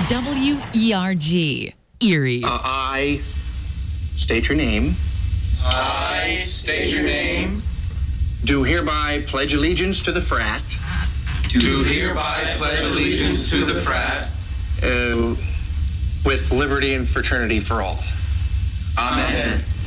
WERG, Erie. I state your name. I state your name. Do hereby pledge allegiance to the frat. Do hereby pledge allegiance to the frat. With liberty and fraternity for all. Amen.